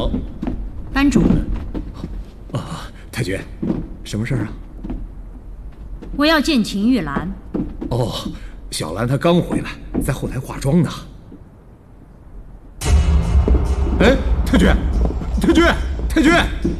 好， 班主， 太君，什么事儿啊？ 我要见秦玉兰。 哦，小兰她刚回来，在后台化妆呢。哎，太君，太君，太君！